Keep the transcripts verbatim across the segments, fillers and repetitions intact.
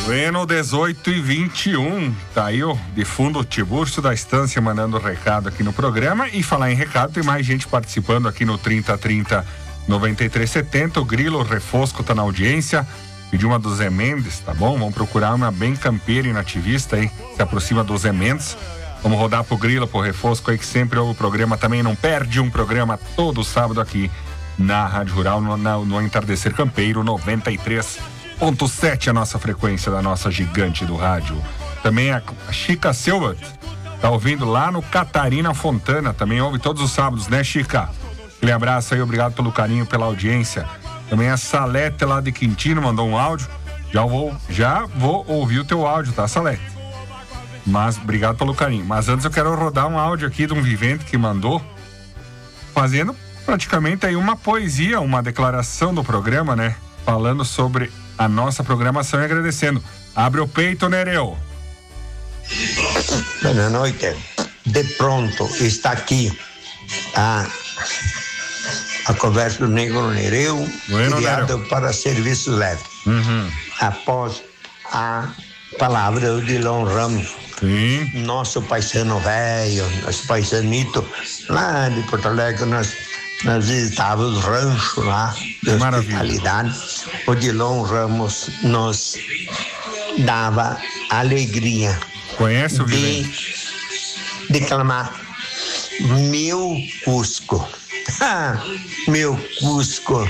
Bueno, dezoito e vinte e um, tá aí o de fundo o Tiburcio da Estância mandando recado aqui no programa. E falar em recado, tem mais gente participando aqui no trinta trinta noventa e três setenta. O Grilo Refosco tá na audiência, pediu uma do Zé Mendes, tá bom? Vamos procurar uma bem campeira e nativista aí, se aproxima do Zé Mendes. Vamos rodar pro Grilo, pro Refosco aí, que sempre ouve o programa também, não perde um programa todo sábado aqui na Rádio Rural, no, no, no Entardecer Campeiro noventa e três ponto sete, a nossa frequência da nossa gigante do rádio. Também a Chica Silva tá ouvindo lá no Catarina Fontana, também ouve todos os sábados, né, Chica? Aquele abraço aí, obrigado pelo carinho, pela audiência. Também a Salete lá de Quintino mandou um áudio, já vou, já vou ouvir o teu áudio, tá, Salete? Mas obrigado pelo carinho. Mas antes eu quero rodar um áudio aqui de um vivente que mandou, fazendo praticamente aí uma poesia, uma declaração do programa, né? Falando sobre a nossa programação e agradecendo. Abre o peito, Nereu. Boa noite. De pronto está aqui a, a conversa do Negro Nereu, bueno, criada Nereu. para serviço leve. Uhum. Após a palavra do Dilon Ramos, sim, nosso paisano velho, nosso paisanito lá de Porto Alegre, nós Nós visitávamos o rancho lá de hospitalidade. O Dilon Ramos nos dava alegria. Conhece o de declamar meu Cusco. Meu Cusco.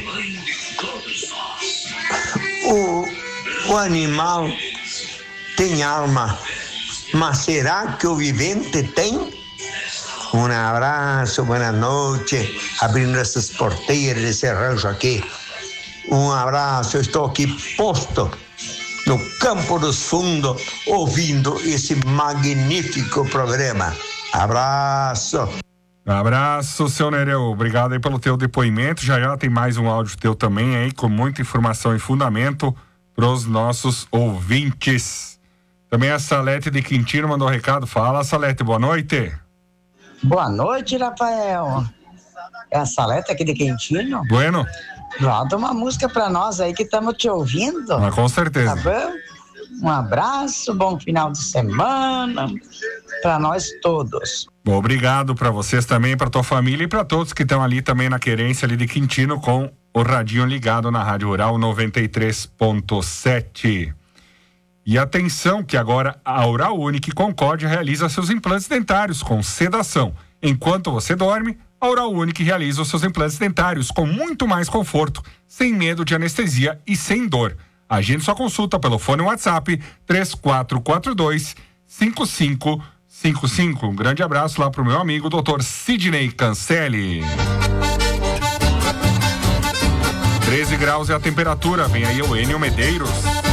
O, o animal tem alma, mas será que o vivente tem? Um abraço, boa noite, abrindo essas porteiras desse rancho aqui. Um abraço, eu estou aqui posto no Campo dos Fundos, ouvindo esse magnífico programa. Abraço. Abraço, seu Nereu. Obrigado aí pelo teu depoimento. Já já tem mais um áudio teu também aí, com muita informação e fundamento pros nossos ouvintes. Também a Salete de Quintino mandou um recado. Fala, Salete, boa noite. Boa noite, Rafael. É a Salete aqui de Quintino? Bueno. Roda uma música pra nós aí que estamos te ouvindo. Ah, com certeza. Tá bom? Um abraço, bom final de semana pra nós todos. Obrigado pra vocês também, pra tua família e pra todos que estão ali também na querência ali de Quintino com o radinho ligado na Rádio Rural noventa e três ponto sete. E atenção que agora a Oral Unique Concórdia realiza seus implantes dentários com sedação. Enquanto você dorme, a Oral Unique realiza os seus implantes dentários com muito mais conforto, sem medo de anestesia e sem dor. Agende sua consulta pelo fone WhatsApp três quatro quatro dois, cinco cinco cinco cinco. Um grande abraço lá pro meu amigo doutor Sidney Cancelli. treze graus é a temperatura, vem aí o Enio Medeiros.